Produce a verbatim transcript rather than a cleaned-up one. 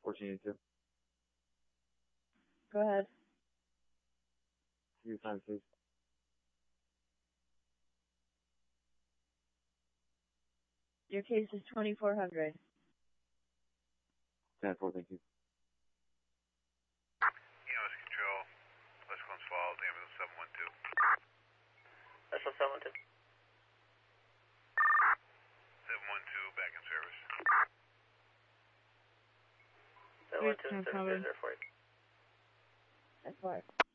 fourteen eighty-two. Go ahead. Your time, please. Your case is twenty-four hundred. ten four, thank you. E M S Control, West Clone Falls, ambulance seven one two. That's a seven one two. seven one two, back in service. seven one two, seven zero zero for you. That's fine.